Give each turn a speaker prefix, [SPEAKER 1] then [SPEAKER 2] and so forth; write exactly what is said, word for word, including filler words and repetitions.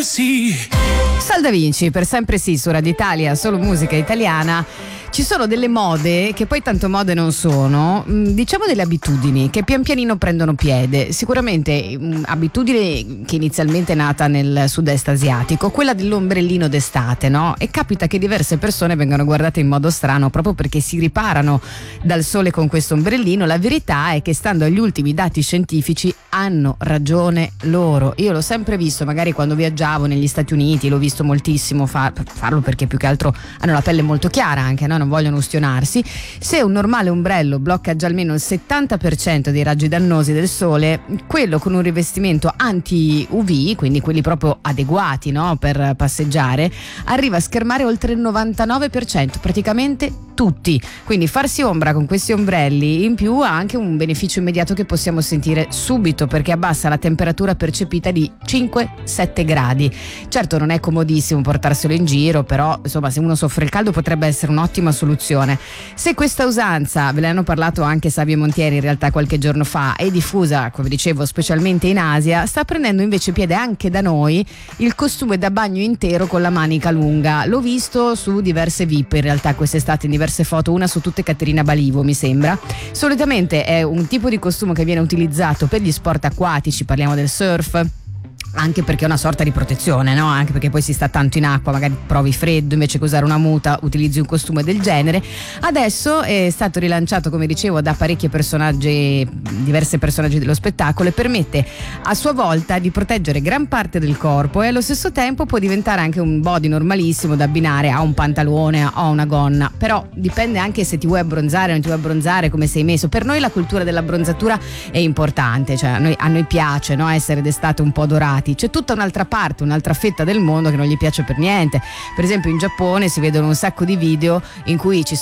[SPEAKER 1] così.
[SPEAKER 2] Sal Da Vinci, per sempre sì, su Radio Italia, solo musica italiana. Ci sono delle mode che poi tanto mode non sono, diciamo delle abitudini che pian pianino prendono piede. Sicuramente un'abitudine che inizialmente è nata nel sud-est asiatico, quella dell'ombrellino d'estate, no? E capita che diverse persone vengano guardate in modo strano proprio perché si riparano dal sole con questo ombrellino. La verità è che, stando agli ultimi dati scientifici, hanno ragione loro. Io l'ho sempre visto, magari quando viaggiavo negli Stati Uniti, l'ho visto moltissimo far, farlo perché più che altro hanno la pelle molto chiara anche, no? Non vogliono ustionarsi. Se un normale ombrello blocca già almeno il settanta per cento dei raggi dannosi del sole, quello con un rivestimento anti-U V, quindi quelli proprio adeguati, no? Per passeggiare, arriva a schermare oltre il novantanove per cento, praticamente tutti. Quindi farsi ombra con questi ombrelli in più ha anche un beneficio immediato che possiamo sentire subito, perché abbassa la temperatura percepita di cinque sette gradi. Certo, non è comodissimo portarselo in giro, però insomma, se uno soffre il caldo potrebbe essere un'ottima soluzione. Se questa usanza, ve ne hanno parlato anche Savio e Montieri in realtà qualche giorno fa, è diffusa, come dicevo, specialmente in Asia, sta prendendo invece piede anche da noi il costume da bagno intero con la manica lunga. L'ho visto su diverse V I P in realtà quest'estate, in diverse foto, una su tutte Caterina Balivo mi sembra. Solitamente è un tipo di costume che viene utilizzato per gli sport acquatici, parliamo del surf, anche perché è una sorta di protezione, no? Anche perché poi si sta tanto in acqua, magari provi freddo, invece che usare una muta utilizzi un costume del genere. Adesso è stato rilanciato, come dicevo, da parecchi personaggi, diversi personaggi dello spettacolo, e permette a sua volta di proteggere gran parte del corpo, e allo stesso tempo può diventare anche un body normalissimo da abbinare a un pantalone o a una gonna. Però dipende anche se ti vuoi abbronzare o non ti vuoi abbronzare, come sei messo. Per noi la cultura dell'abbronzatura è importante, cioè a noi, a noi piace, no? Essere d'estate un po' dorati. C'è tutta un'altra parte, un'altra fetta del mondo che non gli piace per niente. Per esempio in Giappone si vedono un sacco di video in cui ci